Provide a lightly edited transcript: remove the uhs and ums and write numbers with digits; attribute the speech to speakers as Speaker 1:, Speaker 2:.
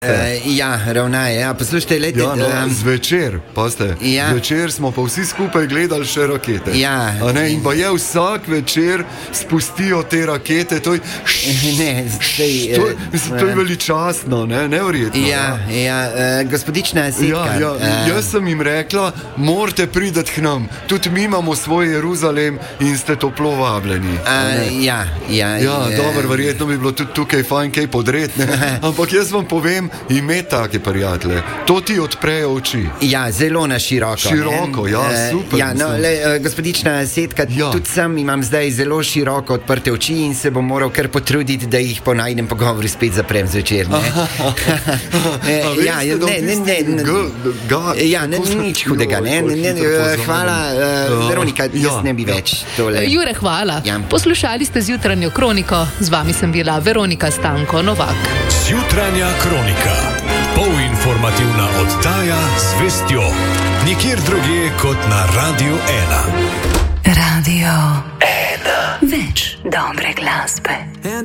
Speaker 1: Ja, ravnaj, ja, poslušajte, lejte.
Speaker 2: Ja, no, zvečer, paste, zvečer smo pa vsi skupaj gledali še rakete.
Speaker 1: Ja.
Speaker 2: In pa je vsak večer spustijo te rakete, to je veličastno, neverjetno.
Speaker 1: Gospodična Setka.
Speaker 2: Jaz sem jim rekla, morate priti k nam, tudi mi imamo svoj Jeruzalem in ste toplo vabljeni. Dobro, verjetno bi bilo tudi tukaj fajn kaj podreti, ampak jaz vam povem, imeti take prijatelje, to ti odprejo oči.
Speaker 1: Ja, zelo na široko.
Speaker 2: Široko, super.
Speaker 1: Gospodična Setka, tudi sam imam zdaj zelo široko odprte oči in se bom moral kar potruditi, da jih po najnem pogovoru spet zaprem zvečer. Nič hudega, hvala, Veronika, jaz ne bi več tole.
Speaker 3: Jure, hvala. Poslušali ste Zjutranjo kroniko, z vami sem bila Veronika Stanko Novak.
Speaker 4: Zjutranja kronika. Polinformativna oddaja z vestjo. Nikjer drugje kot na Radio 1.
Speaker 5: Radio 1. Več dobre glasbe.